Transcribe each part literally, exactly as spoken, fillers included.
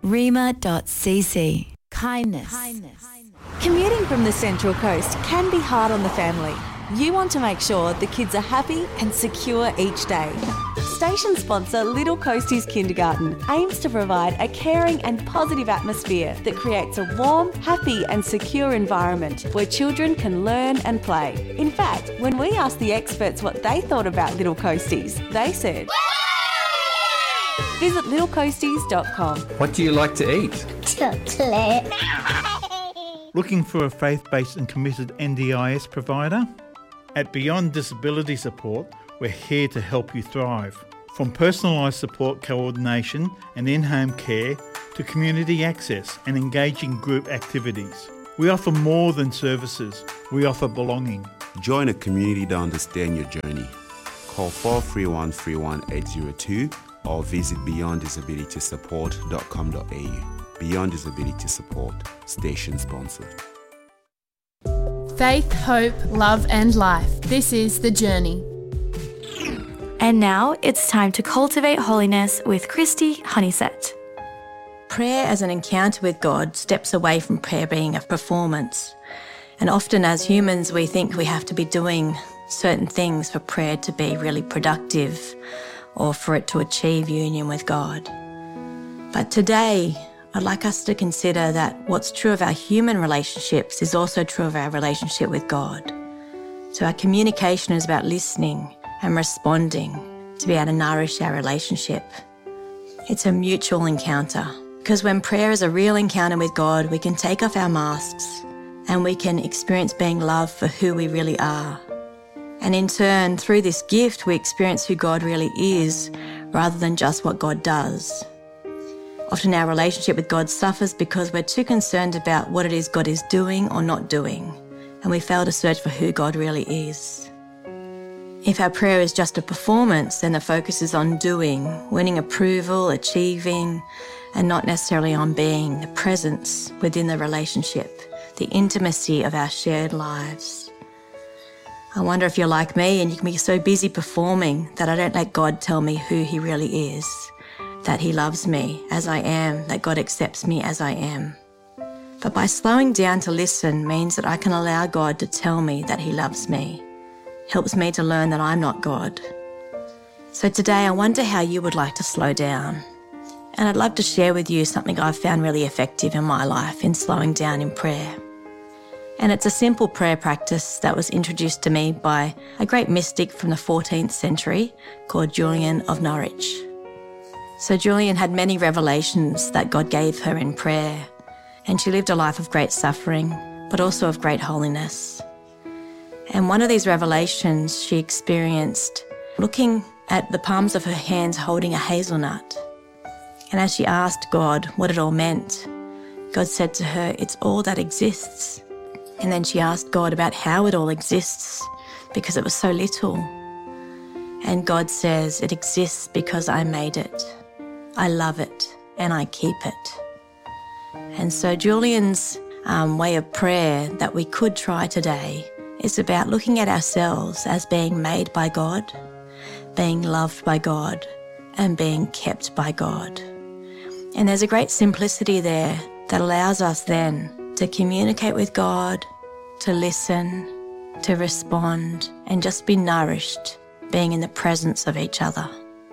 rima dot c c. Kindness. Kindness. Commuting from the Central Coast can be hard on the family. You want to make sure the kids are happy and secure each day. Station sponsor Little Coasties Kindergarten aims to provide a caring and positive atmosphere that creates a warm, happy and secure environment where children can learn and play. In fact, when we asked the experts what they thought about Little Coasties, they said, visit little coasties dot com. What do you like to eat? Chocolate. Looking for a faith-based and committed N D I S provider? At Beyond Disability Support, we're here to help you thrive. From personalised support coordination and in-home care to community access and engaging group activities. We offer more than services, we offer belonging. Join a community to understand your journey. Call four three one, three one eight zero two or visit beyond disability support dot com dot a u. Beyond Disability Support, station sponsored. Faith, hope, love and life. This is The Journey. And now it's time to cultivate holiness with Christy Honeysett. Prayer as an encounter with God steps away from prayer being a performance. And often as humans, we think we have to be doing certain things for prayer to be really productive or for it to achieve union with God. But today, I'd like us to consider that what's true of our human relationships is also true of our relationship with God. So our communication is about listening and responding to be able to nourish our relationship. It's a mutual encounter, because when prayer is a real encounter with God, we can take off our masks and we can experience being loved for who we really are. And in turn, through this gift, we experience who God really is rather than just what God does. Often our relationship with God suffers because we're too concerned about what it is God is doing or not doing, and we fail to search for who God really is. If our prayer is just a performance, then the focus is on doing, winning approval, achieving, and not necessarily on being, the presence within the relationship, the intimacy of our shared lives. I wonder if you're like me and you can be so busy performing that I don't let God tell me who he really is. That he loves me as I am, that God accepts me as I am. But by slowing down to listen means that I can allow God to tell me that he loves me. Helps me to learn that I'm not God. So today I wonder how you would like to slow down. And I'd love to share with you something I've found really effective in my life in slowing down in prayer. And it's a simple prayer practice that was introduced to me by a great mystic from the fourteenth century called Julian of Norwich. So Julian had many revelations that God gave her in prayer, and she lived a life of great suffering, but also of great holiness. And one of these revelations she experienced looking at the palms of her hands holding a hazelnut. And as she asked God what it all meant, God said to her, "It's all that exists." And then she asked God about how it all exists, because it was so little. And God says, "It exists because I made it. I love it and I keep it." And so Julian's um, way of prayer that we could try today is about looking at ourselves as being made by God, being loved by God, and being kept by God. And there's a great simplicity there that allows us then to communicate with God, to listen, to respond, and just be nourished, being in the presence of each other.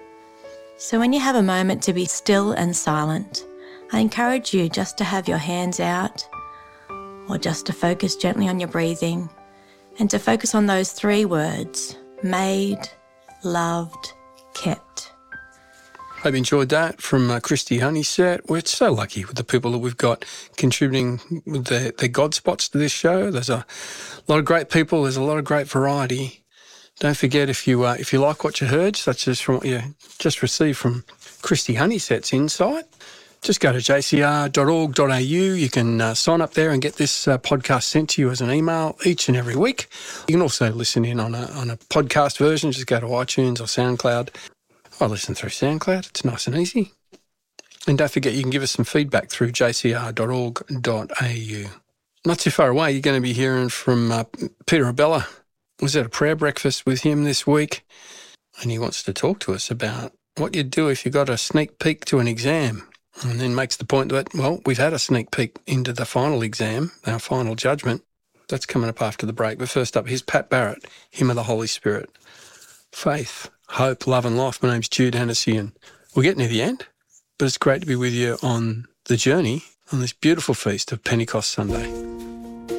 So when you have a moment to be still and silent, I encourage you just to have your hands out, or just to focus gently on your breathing, and to focus on those three words: made, loved, kept. Hope you enjoyed that from uh, Christy Honeysett. We're so lucky with the people that we've got contributing with their, their God spots to this show. There's a lot of great people. There's a lot of great variety. Don't forget, if you uh, if you like what you heard, such as from what you just received from Christy Honeysett's insight, just go to j c r dot org dot a u. You can uh, sign up there and get this uh, podcast sent to you as an email each and every week. You can also listen in on a on a podcast version. Just go to iTunes or SoundCloud. I listen through SoundCloud. It's nice and easy. And don't forget, you can give us some feedback through j c r dot org dot a u. Not too far away, you're going to be hearing from uh, Peter Abella. Was at a prayer breakfast with him this week, and he wants to talk to us about what you'd do if you got a sneak peek to an exam. and then makes the point that, well, we've had a sneak peek into the final exam, our final judgment. That's coming up after the break. But first up, here's Pat Barrett, Hymn of the Holy Spirit. Faith, hope, love and life. My name's Jude Hennessy, and we're getting near the end, but it's great to be with you on the journey on this beautiful feast of Pentecost Sunday.